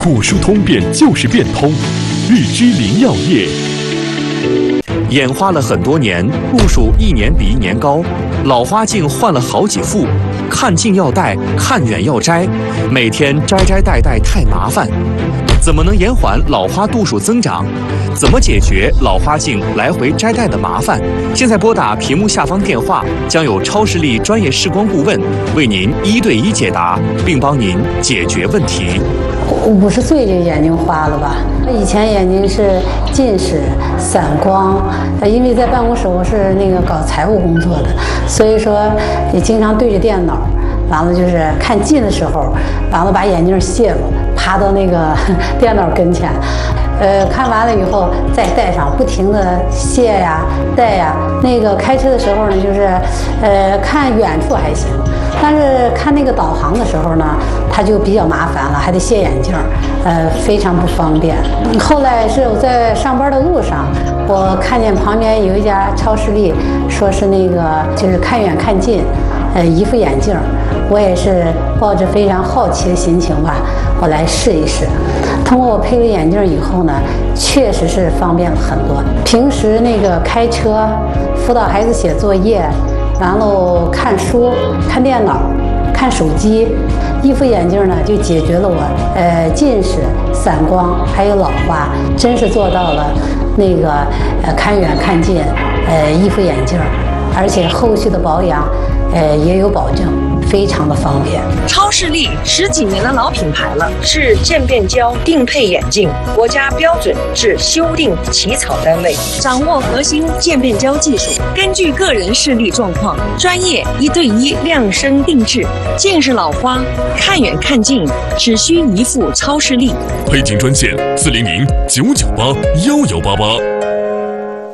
古书通变就是变通，日之灵药业。 眼花了很多年，度数一年比一年高，老花镜换了好几副，看近要戴，看远要摘，每天摘摘戴戴太麻烦。怎么能延缓老花度数增长？怎么解决老花镜来回摘戴的麻烦？现在拨打屏幕下方电话，将有超视力专业视光顾问为您1对1解答，并帮您解决问题。 50岁就眼睛花了吧？以前眼睛是近视、散光，因为在办公室我是那个搞财务工作的，所以说也经常对着电脑，完了就是看近的时候，完了把眼镜卸了，爬到那个电脑跟前。看完了以后再戴上，不停的卸呀、戴呀。那个开车的时候呢，就是看远处还行，但是看那个导航的时候呢，它就比较麻烦了，还得卸眼镜，非常不方便。后来是我在上班的路上，我看见旁边有一家超视力，说是那个就是看远看近，一副眼镜。我也是抱着非常好奇的心情吧，我来试一试。通过我配了眼镜以后呢，确实是方便了很多。平时那个开车、辅导孩子写作业，完了看书、看电脑、看手机，一副眼镜呢就解决了我近视、散光还有老花，真是做到了那个看远看近，一副眼镜，而且后续的保养也有保证。非常的方便。 超视力10几年的老品牌了，是渐变焦定配眼镜国家标准至修订起草单位，掌握核心渐变焦技术，根据个人视力状况，专业1对1量身定制。近视老花看远看近，只需一副超视力。 配镜专线400-998-1188。